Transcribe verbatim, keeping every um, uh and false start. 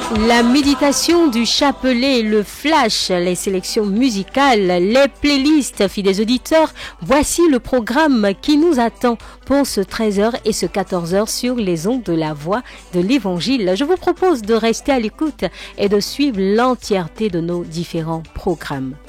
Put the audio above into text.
La méditation du chapelet, le flash, les sélections musicales, les playlists, fidèles auditeurs, voici le programme qui nous attend pour ce treize heures et ce quatorze heures sur les ondes de la voix de l'évangile. Je vous propose de rester à l'écoute et de suivre l'entièreté de nos différents programmes.